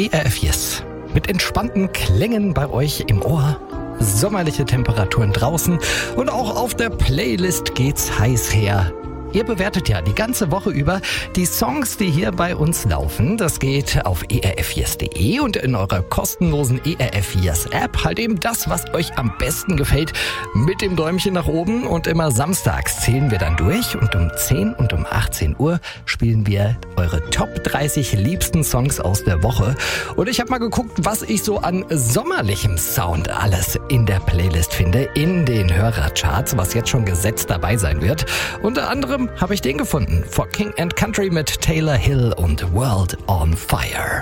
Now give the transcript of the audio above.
ERF Yes. Mit entspannten Klängen bei euch im Ohr. Sommerliche Temperaturen draußen und auch auf der Playlist geht's heiß her. Ihr bewertet ja die ganze Woche über die Songs, die hier bei uns laufen. Das geht auf erfyes.de und in eurer kostenlosen ERF Yes App halt eben das, was euch am besten gefällt, mit dem Däumchen nach oben. Und immer samstags zählen wir dann durch und um 10 und um 18 Uhr spielen wir eure Top 30 liebsten Songs aus der Woche. Und ich habe mal geguckt, was ich so an sommerlichem Sound alles in der Playlist finde, in den Hörercharts, was jetzt schon gesetzt dabei sein wird. Unter anderem habe ich den gefunden. For King and Country mit Taylor Hill und World on Fire.